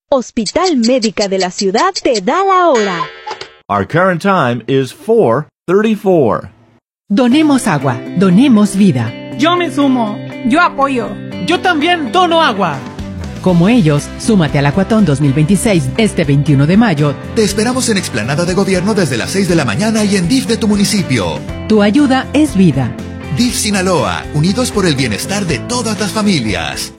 Hospital Médica de la Ciudad te da la hora. Our current time is 4:34. Donemos agua, donemos vida. Yo me sumo. Yo apoyo. Yo también dono agua. Como ellos, súmate al Acuatón 2026 este 21 de mayo. Te esperamos en Explanada de Gobierno desde las 6 de la mañana y en DIF de tu municipio. Tu ayuda es vida. DIF Sinaloa, unidos por el bienestar de todas las familias.